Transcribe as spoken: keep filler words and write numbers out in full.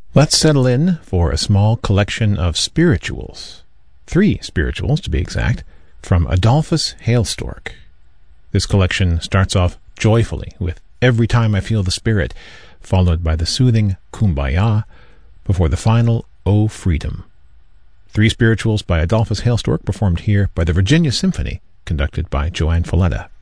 Let's settle in for a small collection of spirituals, three spirituals to be exact, from Adolphus Hailstork. This collection starts off joyfully with Every Time I Feel the Spirit, followed by the soothing Kumbaya, before the final O Freedom. Three spirituals by Adolphus Hailstork performed here by the Virginia Symphony, conducted by Joanne Falletta.